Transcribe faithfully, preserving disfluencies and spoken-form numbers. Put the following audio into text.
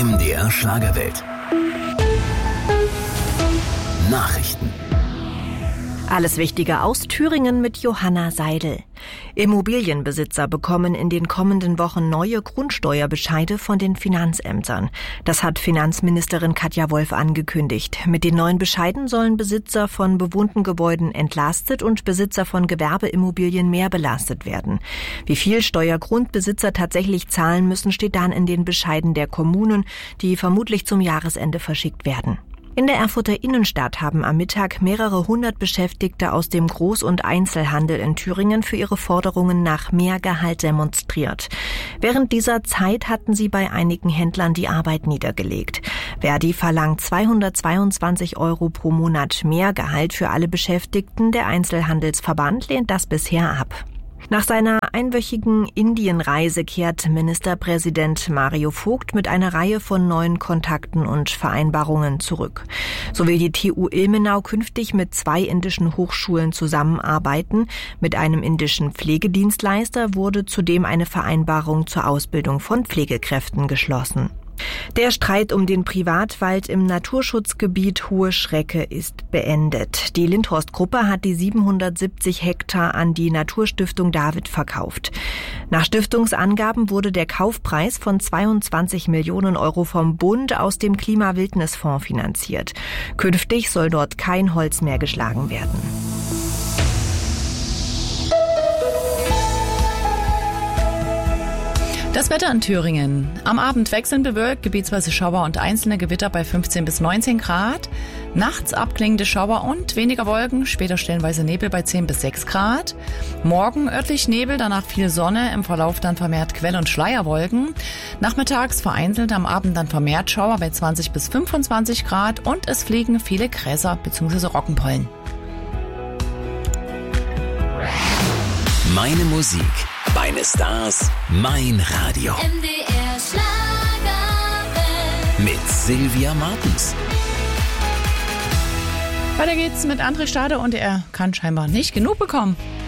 M D R Schlagerwelt. Nachrichten. Alles Wichtige aus Thüringen mit Johanna Seidel. Immobilienbesitzer bekommen in den kommenden Wochen neue Grundsteuerbescheide von den Finanzämtern. Das hat Finanzministerin Katja Wolf angekündigt. Mit den neuen Bescheiden sollen Besitzer von bewohnten Gebäuden entlastet und Besitzer von Gewerbeimmobilien mehr belastet werden. Wie viel Steuergrundbesitzer tatsächlich zahlen müssen, steht dann in den Bescheiden der Kommunen, die vermutlich zum Jahresende verschickt werden. In der Erfurter Innenstadt haben am Mittag mehrere hundert Beschäftigte aus dem Groß- und Einzelhandel in Thüringen für ihre Forderungen nach mehr Gehalt demonstriert. Während dieser Zeit hatten sie bei einigen Händlern die Arbeit niedergelegt. Verdi verlangt zweihundertzweiundzwanzig Euro pro Monat mehr Gehalt für alle Beschäftigten. Der Einzelhandelsverband lehnt das bisher ab. Nach seiner einwöchigen Indienreise kehrt Ministerpräsident Mario Vogt mit einer Reihe von neuen Kontakten und Vereinbarungen zurück. So will die T U Ilmenau künftig mit zwei indischen Hochschulen zusammenarbeiten. Mit einem indischen Pflegedienstleister wurde zudem eine Vereinbarung zur Ausbildung von Pflegekräften geschlossen. Der Streit um den Privatwald im Naturschutzgebiet Hohe Schrecke ist beendet. Die Lindhorst-Gruppe hat die siebenhundertsiebzig Hektar an die Naturstiftung David verkauft. Nach Stiftungsangaben wurde der Kaufpreis von zweiundzwanzig Millionen Euro vom Bund aus dem Klimawildnisfonds finanziert. Künftig soll dort kein Holz mehr geschlagen werden. Das Wetter in Thüringen. Am Abend wechselnd bewölkt, gebietsweise Schauer und einzelne Gewitter bei fünfzehn bis neunzehn Grad. Nachts abklingende Schauer und weniger Wolken, später stellenweise Nebel bei zehn bis sechs Grad. Morgen örtlich Nebel, danach viel Sonne, im Verlauf dann vermehrt Quell- und Schleierwolken. Nachmittags vereinzelt, am Abend dann vermehrt Schauer bei zwanzig bis fünfundzwanzig Grad und es fliegen viele Gräser bzw. Roggenpollen. Meine Musik, meine Stars, mein Radio. M D R Schlagerwelt. Mit Sylvia Martens. Weiter geht's mit André Stade und er kann scheinbar nicht genug bekommen.